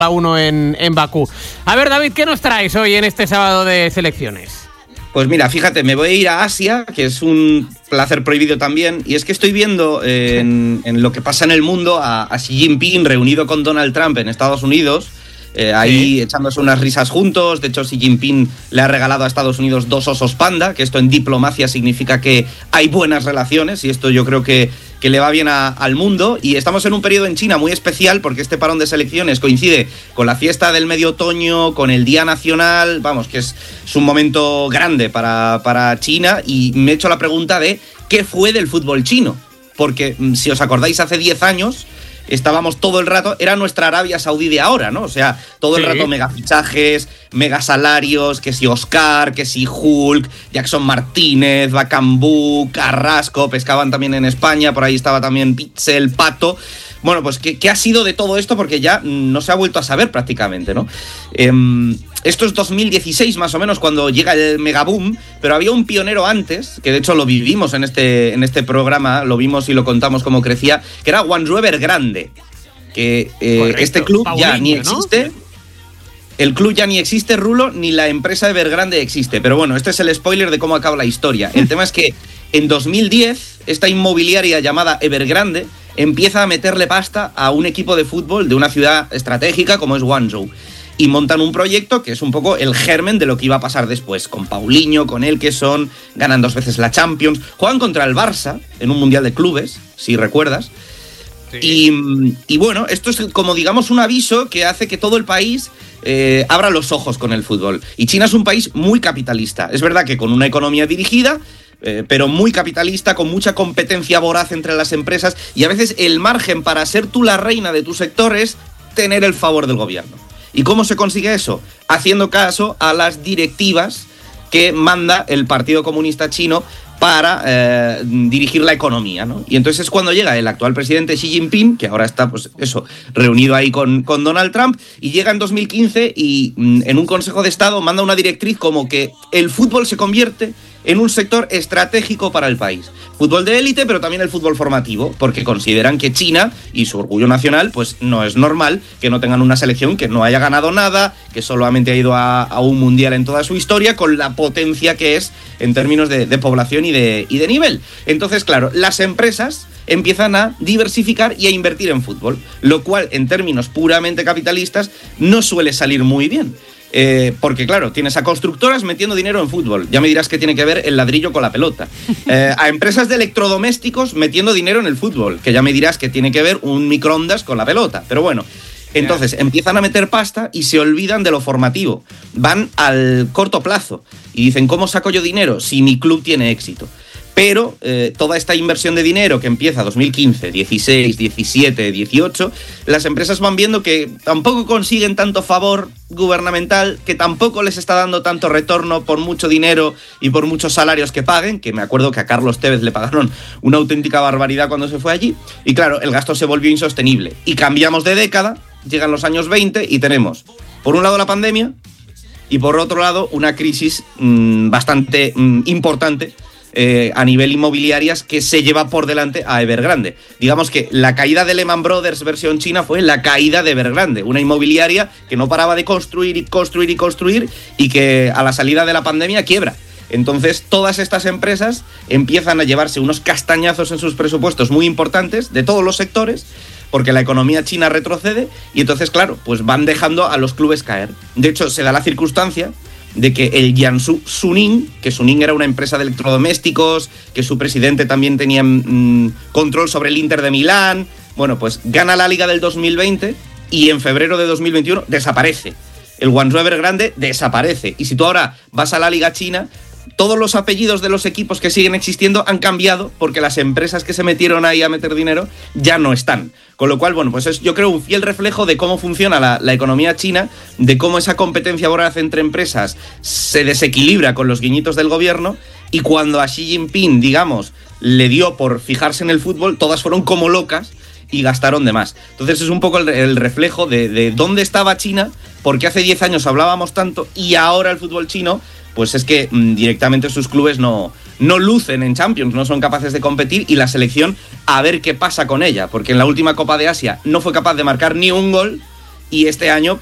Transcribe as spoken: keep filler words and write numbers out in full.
a uno en, en Bakú. A ver, David, ¿qué nos traes hoy en este sábado de selecciones? Pues mira, fíjate, me voy a ir a Asia, que es un placer prohibido también, y es que estoy viendo eh, en, en lo que pasa en el mundo a, a Xi Jinping reunido con Donald Trump en Estados Unidos, eh, ahí sí. echándose unas risas juntos. De hecho, Xi Jinping le ha regalado a Estados Unidos dos osos panda, que esto en diplomacia significa que hay buenas relaciones, y esto yo creo que, que le va bien a, al mundo. Y estamos en un periodo en China muy especial, porque este parón de selecciones coincide con la fiesta del medio otoño, con el Día Nacional, vamos, que es, es un momento grande para, para China, y me he hecho la pregunta de ¿qué fue del fútbol chino? Porque si os acordáis, hace diez años estábamos todo el rato, era nuestra Arabia Saudí de ahora, ¿no? O sea, todo el sí. rato mega fichajes, mega salarios, que si Oscar, que si Hulk, Jackson Martínez, Bacambú, Carrasco, pescaban también en España, por ahí estaba también Pitzel, Pato. Bueno, pues ¿qué, ¿qué ha sido de todo esto? Porque ya no se ha vuelto a saber prácticamente, ¿no? Eh, esto es dos mil dieciséis más o menos cuando llega el megaboom, pero había un pionero antes, que de hecho lo vivimos en este, en este programa, lo vimos y lo contamos cómo crecía, que era Guangzhou Evergrande, que eh, Correcto. este club Paulinho, ya ni existe, ¿no? El club ya ni existe, Rulo, ni la empresa Evergrande existe, pero bueno, este es el spoiler de cómo acaba la historia. El tema es que en dos mil diez, esta inmobiliaria llamada Evergrande empieza a meterle pasta a un equipo de fútbol de una ciudad estratégica como es Guangzhou. Y montan un proyecto que es un poco el germen de lo que iba a pasar después, con Paulinho, con el que son, ganan dos veces la Champions, juegan contra el Barça en un Mundial de Clubes, si recuerdas. Sí. Y, y bueno, esto es como digamos un aviso que hace que todo el país eh, abra los ojos con el fútbol. Y China es un país muy capitalista, es verdad que con una economía dirigida, Eh, pero muy capitalista, con mucha competencia voraz entre las empresas, y a veces el margen para ser tú la reina de tu sector es tener el favor del gobierno. ¿Y cómo se consigue eso? Haciendo caso a las directivas que manda el Partido Comunista Chino para eh, dirigir la economía, ¿no? Y entonces es cuando llega el actual presidente Xi Jinping, que ahora está, pues eso, reunido ahí con, con Donald Trump, y llega en dos mil quince y mm, en un Consejo de Estado manda una directriz como que el fútbol se convierte en un sector estratégico para el país. Fútbol de élite, pero también el fútbol formativo, porque consideran que China y su orgullo nacional, pues no es normal que no tengan una selección que no haya ganado nada, que solamente ha ido a, a un mundial en toda su historia, con la potencia que es en términos de, de población y de, y de nivel. Entonces, claro, las empresas empiezan a diversificar y a invertir en fútbol, lo cual, en términos puramente capitalistas, no suele salir muy bien. Eh, porque claro, tienes a constructoras metiendo dinero en fútbol, ya me dirás qué tiene que ver el ladrillo con la pelota, eh, a empresas de electrodomésticos metiendo dinero en el fútbol, que ya me dirás que tiene que ver un microondas con la pelota, pero bueno, entonces empiezan a meter pasta y se olvidan de lo formativo, van al corto plazo y dicen, ¿cómo saco yo dinero si mi club tiene éxito? Pero eh, toda esta inversión de dinero que empieza dos mil quince, dieciséis, diecisiete, dieciocho, las empresas van viendo que tampoco consiguen tanto favor gubernamental, que tampoco les está dando tanto retorno por mucho dinero y por muchos salarios que paguen, que me acuerdo que a Carlos Tevez le pagaron una auténtica barbaridad cuando se fue allí, y claro, el gasto se volvió insostenible. Y cambiamos de década, llegan los años veinte y tenemos, por un lado la pandemia, y por otro lado una crisis mmm, bastante mmm, importante, Eh, a nivel inmobiliarias, que se lleva por delante a Evergrande. Digamos que la caída de Lehman Brothers versión China fue la caída de Evergrande, una inmobiliaria que no paraba de construir y construir y construir y que a la salida de la pandemia quiebra. Entonces todas estas empresas empiezan a llevarse unos castañazos en sus presupuestos muy importantes de todos los sectores, porque la economía china retrocede y entonces, claro, pues van dejando a los clubes caer. De hecho, se da la circunstancia de que el Jiangsu Suning, que Suning era una empresa de electrodomésticos, que su presidente también tenía mmm, control sobre el Inter de Milán, bueno, pues gana la Liga del dos mil veinte y en febrero de dos mil veintiuno desaparece. El Guangzhou Evergrande desaparece. Y si tú ahora vas a la Liga China, todos los apellidos de los equipos que siguen existiendo han cambiado porque las empresas que se metieron ahí a meter dinero ya no están. Con lo cual, bueno, pues es yo creo un fiel reflejo de cómo funciona la, la economía china, de cómo esa competencia voraz entre empresas se desequilibra con los guiñitos del gobierno, y cuando a Xi Jinping, digamos, le dio por fijarse en el fútbol, todas fueron como locas y gastaron de más. Entonces es un poco el, el reflejo de, de dónde estaba China, porque hace diez años hablábamos tanto y ahora el fútbol chino, pues es que mmm, directamente sus clubes no, no lucen en Champions, no son capaces de competir, y la selección a ver qué pasa con ella, porque en la última Copa de Asia no fue capaz de marcar ni un gol y este año